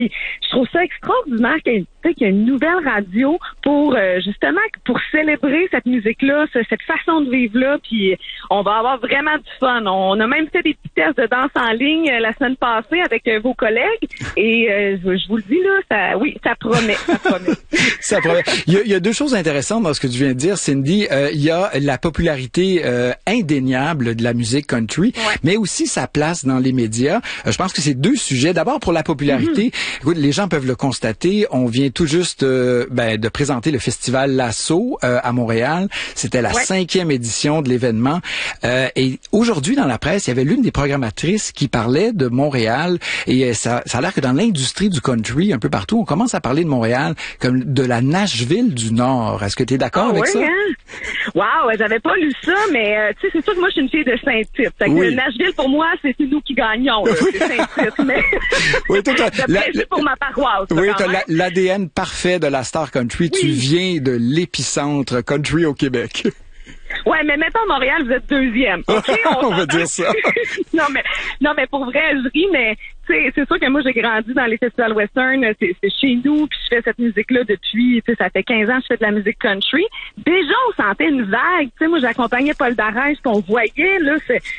Je trouve ça extraordinaire qu'il y ait une nouvelle radio pour justement pour célébrer cette musique-là, cette façon de vivre-là. Puis on va avoir vraiment du fun. On a même fait des petits tests de danse en ligne la semaine passée avec vos collègues. Et je vous le dis là, ça promet. Ça promet. Il y a deux choses intéressantes dans ce que tu viens de dire, Cindy. Il y a la popularité indéniable de la musique country, mais aussi sa place dans les médias. Je pense que c'est deux sujets. D'abord pour la popularité. Écoute, les gens peuvent le constater. On vient tout juste de présenter le festival Lasso à Montréal. C'était la 5e édition de l'événement. Et aujourd'hui, dans la presse, il y avait l'une des programmatrices qui parlait de Montréal. Et ça a l'air que dans l'industrie du country, un peu partout, on commence à parler de Montréal comme de la Nashville du Nord. Est-ce que tu es d'accord avec ça? Hein? Wow, j'avais pas lu ça, mais tu sais, c'est sûr que moi, je suis une fille de Saint-Tite. Fait que Nashville, pour moi, c'est nous qui gagnons. C'est Saint-Tite, mais oui, toi, pour ma paroisse. Oui, tu as l'ADN parfait de la star country. Oui. Tu viens de l'épicentre country au Québec. Ouais, mais mettons Montréal, vous êtes deuxième. Okay? On va dire ça. non, mais pour vrai, je ris, mais c'est sûr que moi, j'ai grandi dans les festivals western. C'est chez nous, puis je fais cette musique-là depuis, ça fait 15 ans que je fais de la musique country. Déjà, on sentait une vague. Tu sais, moi, j'accompagnais Paul Darèche, puis on voyait, là,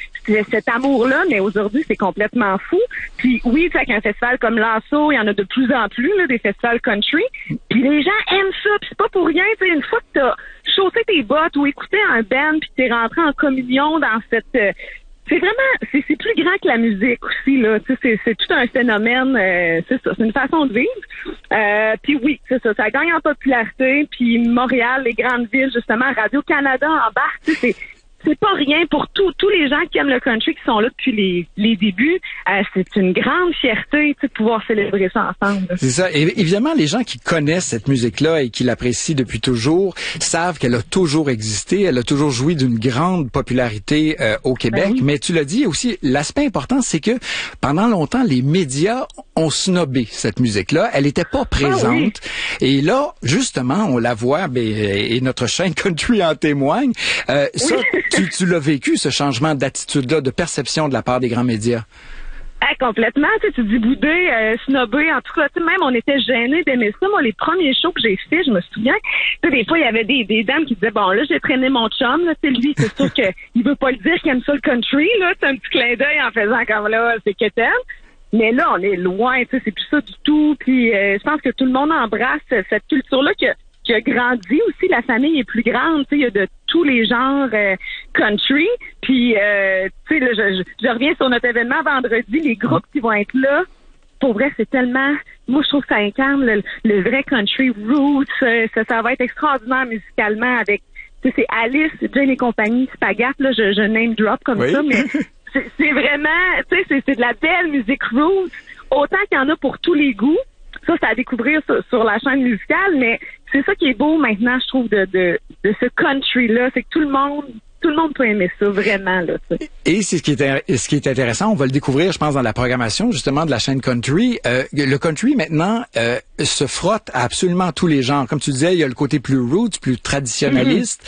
cet amour-là, mais aujourd'hui, c'est complètement fou. Puis oui, tu sais, avec un festival comme Lasso, il y en a de plus en plus, là, des festivals country. Puis les gens aiment ça, puis c'est pas pour rien, tu sais, une fois que t'as chaussé tes bottes ou écouté un band, puis t'es rentré en communion dans cette... c'est vraiment... C'est plus grand que la musique aussi, là. Tu sais, c'est tout un phénomène. C'est ça, c'est une façon de vivre. Puis oui, c'est ça, ça gagne en popularité. Puis Montréal, les grandes villes, justement, Radio-Canada embarque, tu sais, c'est pas rien pour tous les gens qui aiment le country, qui sont là depuis les débuts. C'est une grande fierté de pouvoir célébrer ça ensemble. C'est ça. Et évidemment, les gens qui connaissent cette musique-là et qui l'apprécient depuis toujours savent qu'elle a toujours existé. Elle a toujours joui d'une grande popularité au Québec. Ben oui. Mais tu l'as dit aussi, l'aspect important, c'est que pendant longtemps, les médias ont snobé cette musique-là. Elle n'était pas présente. Ah oui. Et là, justement, on la voit, et notre chaîne country en témoigne. Ça, tu l'as vécu, ce changement d'attitude-là, de perception de la part des grands médias? Complètement. Tu dis boudé, snobé. En tout cas, même on était gênés d'aimer ça. Moi, les premiers shows que j'ai faits, je me souviens, des fois, il y avait des dames qui disaient, bon, là, j'ai traîné mon chum. Là, lui, c'est sûr qu'il veut pas le dire qu'il aime ça le country. Là, c'est un petit clin d'œil en faisant comme là, c'est quétaine. Mais là, on est loin. C'est plus ça du tout. Puis, je pense que tout le monde embrasse cette culture-là qui a grandi aussi. La famille est plus grande. Il y a de tous les genres country. Puis, tu sais, je reviens sur notre événement vendredi, les groupes qui vont être là. Pour vrai, c'est tellement... Moi, je trouve que ça incarne le vrai country roots. Ça va être extraordinaire musicalement avec... Tu sais, c'est Alice, Jane et compagnie, Spagat, là, je name drop comme ça, mais c'est vraiment... Tu sais, c'est de la belle musique roots. Autant qu'il y en a pour tous les goûts. Ça, c'est à découvrir sur la chaîne musicale, mais c'est ça qui est beau maintenant, je trouve, de ce country-là. C'est que tout le monde peut aimer ça, vraiment, là. T'sais. Et c'est ce qui est intéressant, on va le découvrir, je pense, dans la programmation, justement, de la chaîne country. Le country, maintenant, se frotte à absolument tous les genres. Comme tu disais, il y a le côté plus roots, plus traditionnaliste,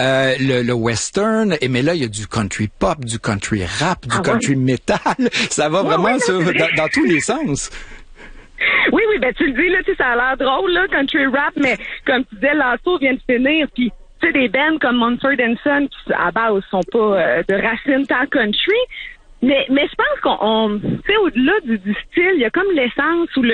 le western, mais là, il y a du country pop, du country rap, du country metal. Ça va vraiment dans tous les sens. Oui, ben tu le dis, là, ça a l'air drôle, là, country rap, mais comme tu disais, Lasso vient de finir, puis tu sais, des bands comme Mumford & Sons, qui à base sont pas de racines tant country, mais je pense qu'on tu sais, au-delà du style, il y a comme l'essence ou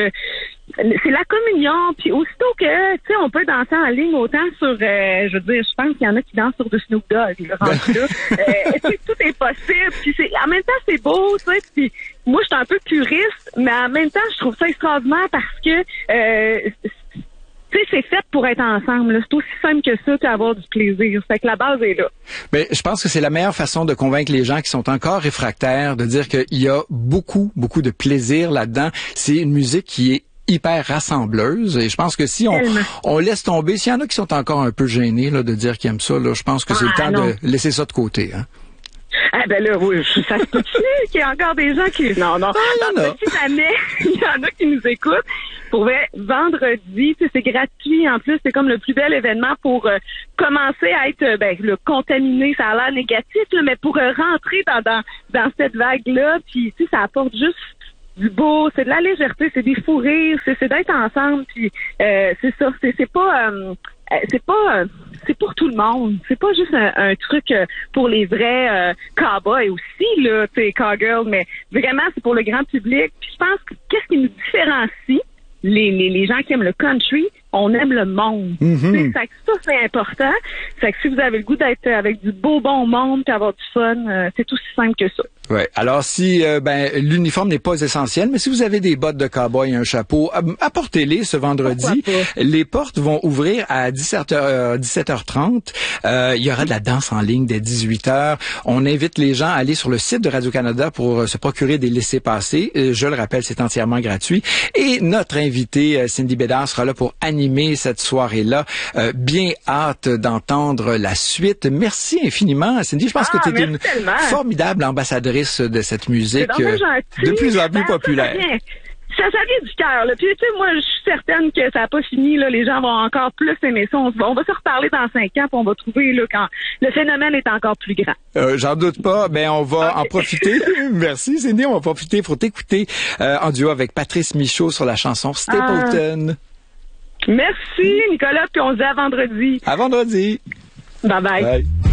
c'est la communion, puis aussitôt que, tu sais, on peut danser en ligne autant sur, je veux dire, je pense qu'il y en a qui dansent sur du Snoop Dogg, là. Tout est possible, puis en même temps, c'est beau, tu sais, puis moi, je suis un peu puriste, mais en même temps, je trouve ça extraordinaire parce que, tu sais, c'est fait pour être ensemble, là. C'est aussi simple que ça, qu'avoir du plaisir. Fait que la base est là. Mais je pense que c'est la meilleure façon de convaincre les gens qui sont encore réfractaires, de dire qu'il y a beaucoup, beaucoup de plaisir là-dedans. C'est une musique qui est hyper rassembleuse et je pense que si on laisse tomber, s'il y en a qui sont encore un peu gênés là, de dire qu'ils aiment ça, là, je pense que c'est le temps de laisser ça de côté. Hein? Ah ben là, oui, ça se peut-tu qu'il y a encore des gens qui... Non. Si jamais il y en a qui nous écoutent, pour vrai, vendredi, c'est gratuit. En plus, c'est comme le plus bel événement pour commencer à être le contaminé, ça a l'air négatif, là, mais pour rentrer dans cette vague-là, puis ça apporte juste du beau, c'est de la légèreté, c'est des fous rires, c'est d'être ensemble, puis c'est ça, c'est pour tout le monde. C'est pas juste un truc pour les vrais cowboys aussi, là, tu sais, cowgirls, mais vraiment, c'est pour le grand public. Puis je pense que qu'est-ce qui nous différencie, les gens qui aiment le country, on aime le monde. Mm-hmm. Ça, c'est important. Fait que si vous avez le goût d'être avec du beau bon monde et avoir du fun, c'est aussi simple que ça. Ouais. Alors si l'uniforme n'est pas essentiel, mais si vous avez des bottes de cow-boy et un chapeau, apportez-les ce vendredi. Les portes vont ouvrir à 17h30. Il y aura de la danse en ligne dès 18h. On invite les gens à aller sur le site de Radio-Canada pour se procurer des laissez-passer. Je le rappelle, c'est entièrement gratuit. Et notre invitée Cindy Bédard sera là pour animer cette soirée-là. Bien hâte d'entendre la suite. Merci infiniment, Cindy. Je pense que tu es une formidable ambassadrice de cette musique de plus en plus populaire. Ça vient du cœur. Puis tu sais, moi, je suis certaine que ça n'a pas fini. Là, les gens vont encore plus aimer ça. On va se reparler dans 5 ans, puis on va trouver là quand le phénomène est encore plus grand. J'en doute pas. On va en profiter. Merci, Cindy. On va profiter pour t'écouter en duo avec Patrice Michaud sur la chanson Stapleton. Merci, Nicolas. Puis on se dit à vendredi. À vendredi. Bye bye. Bye.